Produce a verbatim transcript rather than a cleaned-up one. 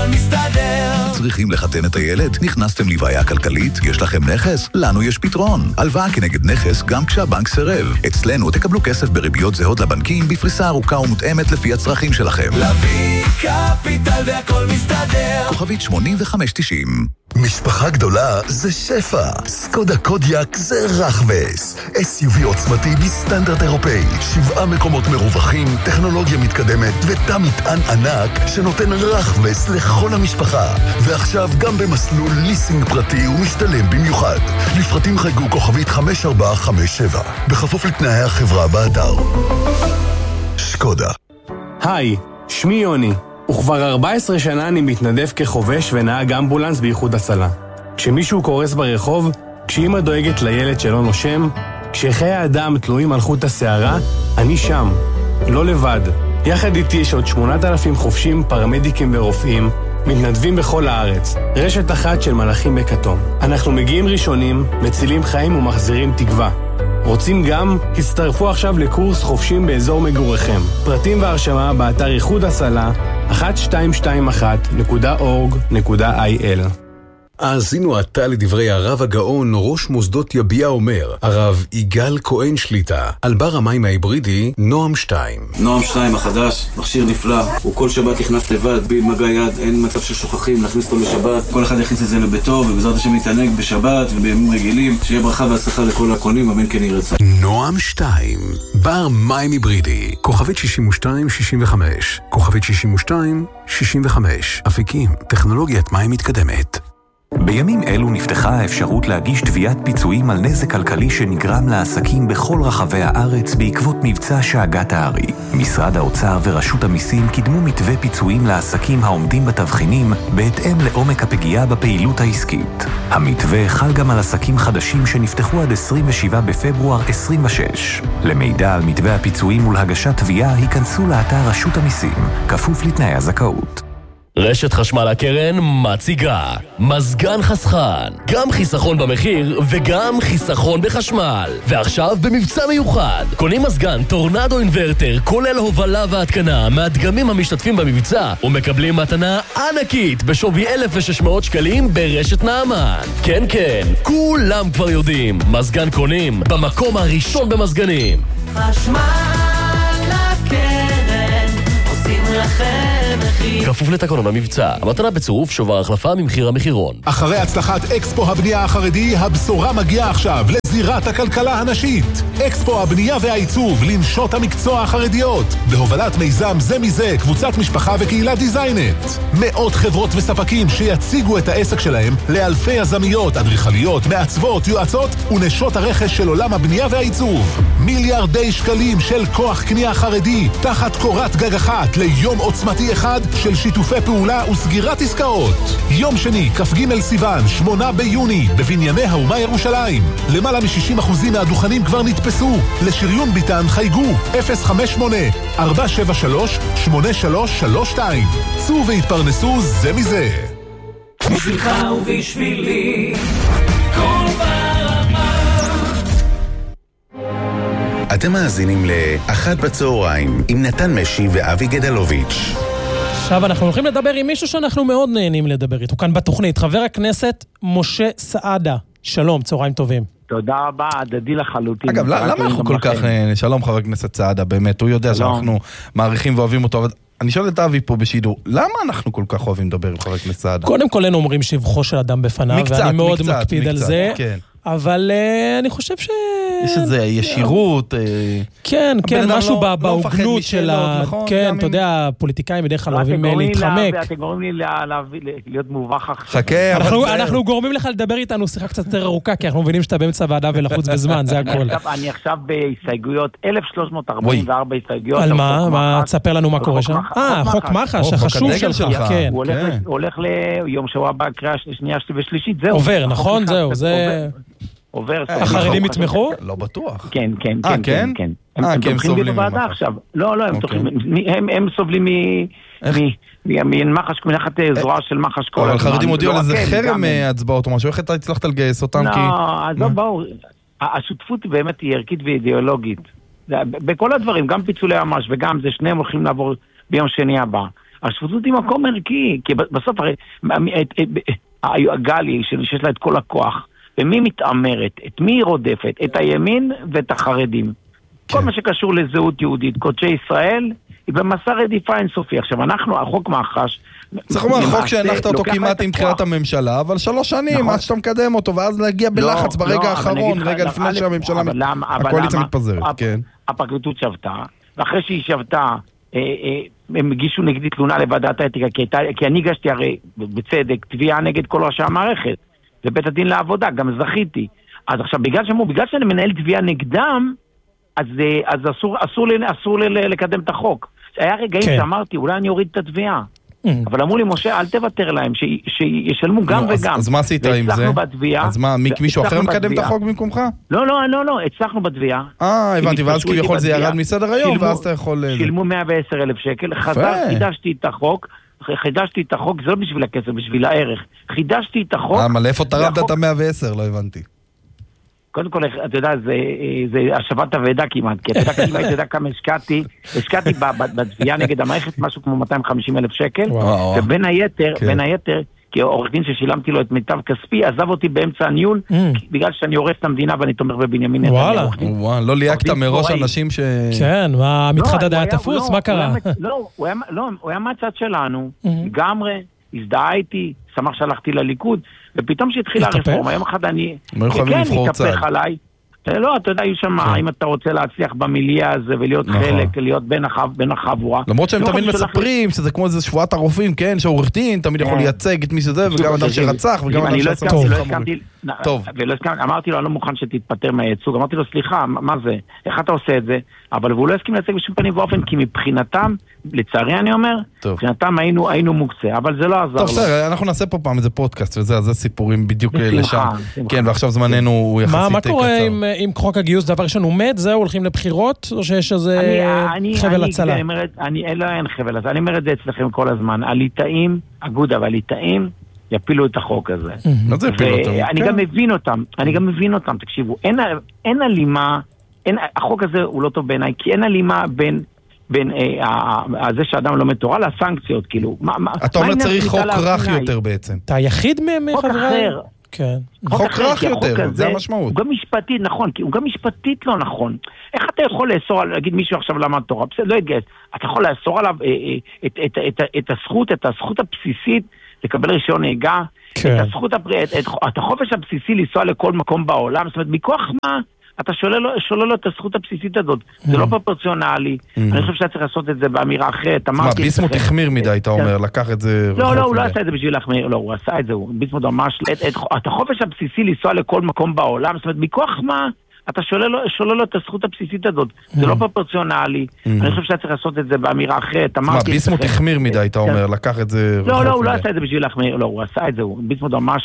והכל מסתדר. צריכים לחתן את הילד? נכנסתם לבעיה כלכלית? יש לכם נכס? לנו יש פתרון. הלוואה כנגד נכס גם כשהבנק סירב. אצלנו תקבלו כסף בריביות זהות לבנקים בפריסה ארוכה ומותאמת לפי הצרכים שלכם. להביא קפיטל והכל מסתדר. כוכבית שמונים וחמש תשעים. משפחה גדולה זה שפע. סקודה קודיאק זה רחבס. אס יו וי עוצמתי בסטנדרט אירופאי. שבעה מקומות מרווחים, טכנולוגיה מתקדמת ותא מטען ענק שנותן רחבס לכל המשפחה. ועכשיו גם במסלול ליסינג פרטי ומשתלם במיוחד. לפרטים חייגו כוכבית חמש ארבע חמש שבע. בכפוף לתנאי החברה באתר. שקודה. היי, שמי יוני. וכבר ארבע עשרה שנה אני מתנדב כחובש ונהג אמבולנס באיחוד הצלה. כשמישהו קורס ברחוב, כשאמא דואגת לילד שלא נושם, כשחיי האדם תלויים על חוט השערה, אני שם, לא לבד. יחד איתי יש עוד שמונת אלפים חובשים, פרמדיקים ורופאים, מתנדבים בכל הארץ. רשת אחת של מלאכים בכתום. אנחנו מגיעים ראשונים, מצילים חיים ומחזירים תקווה. רוצים גם? הצטרפו עכשיו לקורס חובשים באזור מגוריכם. פרטים והרשמה באתר איחוד הצלה אחת שתיים שתיים אחת נקודה אורג נקודה איי אל. האזינו עתה לדברי הרב הגאון ראש מוסדות יביע אומר, הרב יגאל כהן שליטה, על בר המים ההיברידי נועם שתיים. נועם שתיים החדש, מכשיר נפלא, הוא כל שבת נכנס לבד, בלי מגע יד, אין מצב ששוכחים להכניס אותו לשבת, כל אחד יכניס את זה לביתו ובעזרת השם להתענג בשבת ובימים רגילים, שיהיה ברכה והצלחה לכל הקונים, אמן כן יהי רצון. נועם שתיים, בר מים היברידי, כוכבית שישים ושתיים שישים וחמש, כוכבית שישים ושתיים שישים וחמש, אפיקים, טכנולוגיית מים מתקדמת. בימים אלו נפתחה האפשרות להגיש תביעת פיצויים על נזק כלכלי שנגרם לעסקים בכל רחבי הארץ בעקבות מבצע שאגת הארי. משרד האוצר ורשות המיסים קידמו מתווה פיצויים לעסקים העומדים בתבחינים בהתאם לעומק הפגיעה בפעילות העסקית. המתווה חל גם על עסקים חדשים שנפתחו עד עשרים ושבעה בפברואר עשרים ושש. למידע על מתווה הפיצויים ולהגשת תביעה היכנסו לאתר רשות המיסים, כפוף לתנאי הזכאות. רשת חשמל הקרן מציגה מזגן חסכן, גם חיסכון במחיר וגם חיסכון בחשמל. ועכשיו במבצע מיוחד, קונים מזגן טורנדו אינברטר כולל הובלה והתקנה מהדגמים המשתתפים במבצע ומקבלים מתנה ענקית בשווי אלף ושש מאות שקלים ברשת נעמן. כן כן, כולם כבר יודעים, מזגן קונים במקום הראשון במזגנים. חשמל הקרן עושים לכם כפוף לתקנון המבצע. המתנה בצירוף שובר החלפה ממחיר המחירון. אחרי הצלחת אקספו הבנייה החרדי, הבשורה מגיעה עכשיו לזירת הכלכלה הנשית. אקספו הבנייה והעיצוב, לנשות המקצוע החרדיות. בהובלת מיזם זה מזה, קבוצת משפחה וקהילה דיזיינט. מאות חברות וספקים שיציגו את העסק שלהם לאלפי יזמיות, אדריכליות, מעצבות, יועצות ונשות הרכש של עולם הבנייה והעיצוב. מיליארדי שקלים של כוח קנייה חרדי, תחת קורת גג אחת ליום עוצמתי אחד של שיתופי פעולה וסגירת עסקאות. יום שני, כ"ג סיוון, שמונה ביוני, בבנייני האומה ירושלים. למעלה מ-שישים אחוז מהדוכנים כבר נתפסו. לשריון ביטן חייגו אפס חמש שמונה ארבע שבע שלוש שמונה שלוש שלוש שתיים. צאו והתפרנסו זה מזה. בשבילך ובשבילי כל ברמה. אתם מאזינים לאחת בצהריים עם נתן משי ואבי גדלוביץ'. עכשיו אנחנו הולכים לדבר עם מישהו שאנחנו מאוד נהנים לדבר איתו כאן בתוכנית, חבר הכנסת משה סעדה. שלום, צהריים טובים. תודה רבה, הדדי לחלוטין. אגב, למה אנחנו כל כך... שלום חבר הכנסת סעדה, באמת, הוא יודע שאנחנו מעריכים ואוהבים אותו, אבל אני שואל את אבי פה בשידור, למה אנחנו כל כך אוהבים לדבר עם חבר הכנסת סעדה? קודם כל אין אומרים שבחו של אדם בפניו, ואני מאוד מקפיד על זה. אבל uh, אני חושב ש... יש איזו ישירות... כן, כן, משהו לא, בהוגנות לא של ה... נכון, כן, אתה יודע, הפוליטיקאים בדרך כלל אוהבים להתחמק. אתם גורמים לי להיות מובך עכשיו. חכה, אנחנו, אנחנו גורמים לך לדבר איתנו שיחה קצת יותר ארוכה, כי אנחנו מבינים שאתה באמצע ועדה ולחוץ בזמן, זה הכל. אני עכשיו בהסתייגויות, אלף שלוש מאות ארבעים וארבע הסתייגויות. על מה? מה? תספר לנו מה קורה שם? אה, חוק מח"ש, החשוב שלך, כן. הוא הולך ליום שבוע הבא, קריאה שנייה ושלישית, זהו. עובר, נכון? זהו, זה... החרדים יתמכו? לא בטוח. כן, כן, כן, כן. הם תומכים לי בוועדה עכשיו. לא, לא, הם סובלים ממח"ש, מנחת זרוע של מח"ש. אבל חרדים הודיעו על איזה חרם הצבעות או משהו, איך אתה הצלחת לגייס אותם? לא, אז לא באו. השותפות באמת היא ערכית ואידיאולוגית. בכל הדברים, גם פיצולי המש וגם זה, שניהם הולכים לעבור ביום שני הבא. השפוטות היא מקום ערכי, כי בסוף הרי, הגלי שיש לה את כל הכוח, ומי מתאמרת, את מי היא רודפת, את הימין ואת החרדים. כל מה שקשור לזהות יהודית, קודשי ישראל, היא במסע רדיפה אינסופי. עכשיו, אנחנו, החוק מח"ש... צריך לומר, החוק שהנחת אותו כמעט עם תחילת הממשלה, אבל שלוש שנים, עד שאתה מקדם אותו, ואז להגיע בלחץ ברגע האחרון, רגע לפני שהממשלה, הקואליציה מתפזרת, כן. הפרקליטות שבתה, ואחרי שהיא שבתה, הם הגישו נגדי תלונה לוועדת האתיקה, כי אני הגשתי הרי בצדק תביעה נגד כל ראשי המערכת, לבית הדין לעבודה, גם זכיתי. אז עכשיו, בגלל שאמרו, בגלל שאני מנהל תביעה נגדם, אז, אז אסור, אסור, אסור לקדם את החוק. היה רגעים כן. שאמרתי, אולי אני אוריד את התביעה. Mm. אבל אמרו לי, משה, אל תוותר להם, שישלמו גם no, וגם. אז, אז מה עשית עם זה? בתביעה, אז מה, מישהו אחר מקדם את החוק במקומך? לא, לא, לא, לא, הצלחנו בתביעה. אה, הבנתי, ואז כביכול זה ירד מסדר היום, ואז אתה יכול... שילמו מאה ועשר אלף שקל, חזר, חידשתי את החוק, חידשתי את החוק, זה לא בשביל הכסף, בשביל הערך. חידשתי את החוק... אה, מה, לאיפה תרמת את ה-מאה ועשר? לא הבנתי. קודם כל, אתה יודע, זה, זה השבת הוועדה כמעט, כי אתה יודע, כמעט, אתה יודע כמה השקעתי, השקעתי בתביעה נגד המערכת, משהו כמו מאתיים וחמישים אלף שקל, ובין היתר, בין היתר, כי עורך דין ששילמתי לו את מיטב כספי, עזב אותי באמצע הניהול, בגלל שאני הורס את המדינה ואני תומך בבנימין נתניהו. וואלה, לא ליהקת מראש אנשים ש... כן, מה, מתחדד היה תפוס, מה קרה? לא, הוא היה מהצד שלנו, לגמרי, הזדהה איתי, שמח שהלכתי לליכוד, ופתאום שהתחילה הרפורמה, יום אחד אני... כן, התהפך עליי. לא, אתה יודע, יש שם, אם אתה רוצה להצליח במיליה הזה ולהיות חלק, להיות בין החבורה. למרות שהם תמיד מספרים שזה כמו איזה שבועת הרופאים, כן, שעורך דין תמיד יכול לייצג את מי שזה, וגם אדם שרצח, וגם אדם שעשה חמורים. טוב. אמרתי לו, אני לא מוכן שתתפטר מהייצוג, אמרתי לו, סליחה, מה זה? איך אתה עושה את זה? אבל הוא לא הסכים לייצג בשום פנים ואופן, כי מבחינתם, לצערי אני אומר, מבחינתם היינו מוקצה, אבל זה לא עזר לו. טוב, בסדר, אנחנו נעשה פה פעם איזה פודקאסט וזה, זה סיפורים בדיוק לשם. כן, ועכשיו זמננו הוא יחסית קצר. מה קורה עם חוק הגיוס? דבר ראשון, הוא מת, זהו, הולכים לבחירות, או שיש איזה חבל הצלה? אין חבל הצלה, אני אומר את זה אצלכם כל הזמן, הליטאים, אגודה והליטאים, יפילו את החוק הזה. אני גם מבין אותם, אני גם מבין אותם, תקשיבו, אין הלימה, החוק הזה הוא לא טוב בעיניי, כי אין הלימה בין בין זה שאדם לא מתורה לסנקציות, כאילו. אתה אומר צריך חוק רך יותר בעצם. אתה היחיד מחברי? חוק אחר. כן. חוק רך יותר, זה המשמעות. הוא גם משפטית, נכון, כי הוא גם משפטית לא נכון. איך אתה יכול לאסור, להגיד מישהו עכשיו למד תורה, בסדר, לא יתגייס, אתה יכול לאסור עליו את הזכות, את הזכות הבסיסית לקבל רישיון נהיגה, את הזכות, את החופש הבסיסי לנסוע לכל מקום בעולם, זאת אומרת, מכוח מה אתה שולל לו את הזכות הבסיסית הזאת. זה לא פרופורציונלי. אני חושב שאתה צריך לעשות את זה באמירה אחרת. מה, ביסמוט החמיר מדי, אתה אומר, לקח את זה... לא, לא, הוא לא עשה את זה בשביל להחמיר, לא, הוא עשה את זה, ביסמוט ממש... את החופש הבסיסי לנסוע לכל מקום בעולם, זאת אומרת, מכוח מה אתה שולל לו את הזכות הבסיסית הזאת. זה לא פרופורציונלי. אני חושב שאתה צריך לעשות את זה באמירה אחרת. מה, ביסמוט החמיר מדי, אתה אומר, לקח את זה... לא, לא, הוא לא עשה את זה בשביל להחמיר, לא, הוא עשה את זה, ביסמוט ממש...